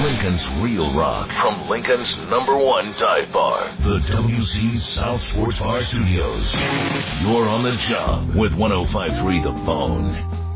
Lincoln's real rock from Lincoln's #1 dive bar, the WC South Sports Bar Studios. You're on the job with 105.3 The Phone.